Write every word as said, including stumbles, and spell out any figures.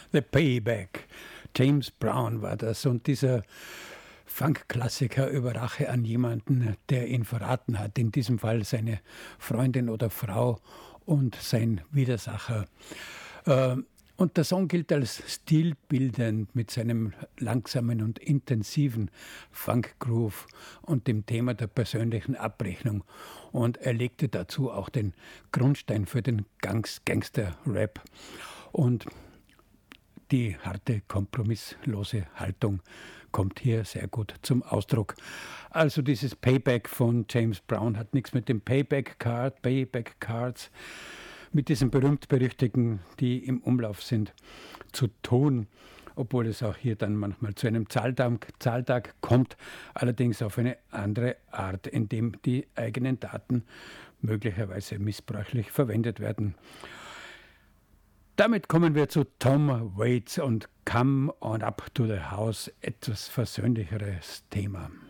The Payback. James Brown war das. Und dieser Funk-Klassiker über Rache an jemanden, der ihn verraten hat. In diesem Fall seine Freundin oder Frau und sein Widersacher. Und der Song gilt als stilbildend mit seinem langsamen und intensiven Funk-Groove und dem Thema der persönlichen Abrechnung. Und er legte dazu auch den Grundstein für den Gangs- Gangster-Rap. Und die harte, kompromisslose Haltung kommt hier sehr gut zum Ausdruck. Also dieses Payback von James Brown hat nichts mit dem Payback-Card, Payback-Cards, mit diesen berühmt-berüchtigten, die im Umlauf sind, zu tun, obwohl es auch hier dann manchmal zu einem Zahltag, Zahltag kommt, allerdings auf eine andere Art, indem die eigenen Daten möglicherweise missbräuchlich verwendet werden. Damit kommen wir zu Tom Waits und Come on Up to the House, etwas versöhnlicheres Thema.